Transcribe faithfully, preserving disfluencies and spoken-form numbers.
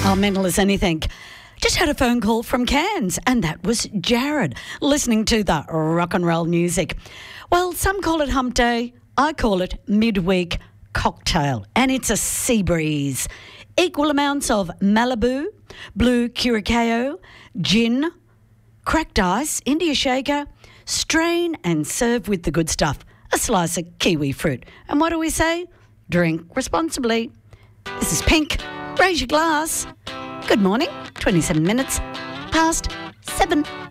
Oh, mental as anything. Just had a phone call from Cairns, and that was Jared, listening to the rock and roll music. Well, some call it hump day. I call it midweek cocktail, and it's a sea breeze. Equal amounts of Malibu, blue Curacao, gin, cracked ice, India shaker, strain and serve with the good stuff, a slice of kiwi fruit. And what do we say? Drink responsibly. This is Pink. Raise your glass. Good morning. twenty-seven minutes past seven.